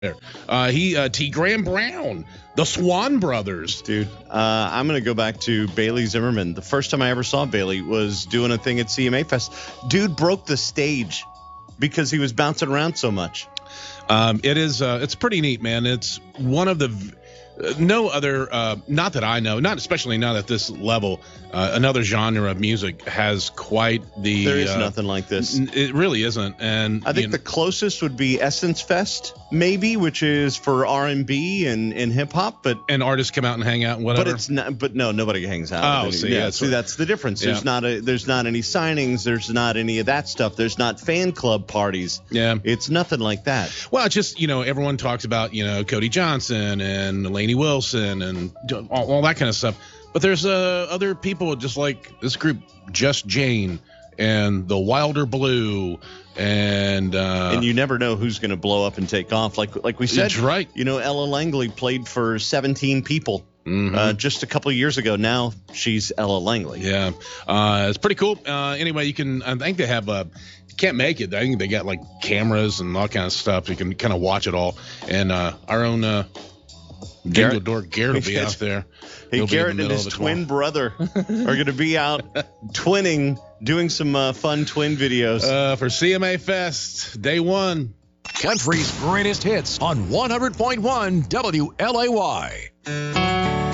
T. Graham Brown, the Swan Brothers. Dude, I'm going to go back to Bailey Zimmerman. The first time I ever saw Bailey was doing a thing at CMA Fest. Dude broke the stage because he was bouncing around so much. It's pretty neat, man. It's one of the no other, not that I know, not especially not at this level, another genre of music has quite the. There is nothing like this. It really isn't, and I think the closest would be Essence Fest, maybe, which is for R&B and hip hop, but artists come out and hang out and whatever. But it's not. But no, nobody hangs out. Oh, see, that's the difference. There's not any signings. There's not any of that stuff. There's not fan club parties. Yeah, it's nothing like that. Well, it's just everyone talks about Cody Johnson and Lainey Wilson and all that kind of stuff. But there's other people just like this group, Just Jane and the Wilder Blue, and you never know who's going to blow up and take off. Like we said, that's right. Ella Langley played for 17 people just a couple of years ago. Now she's Ella Langley. Yeah, it's pretty cool. Anyway, you can. I think they have you can't make it. I think they got like cameras and all kind of stuff. You can kind of watch it all. And our own Garrett will be out there. Hey, Garrett and his twin brother are going to be out twinning, doing some fun twin videos. For CMA Fest, day one. Country's greatest hits on 100.1 WLAY.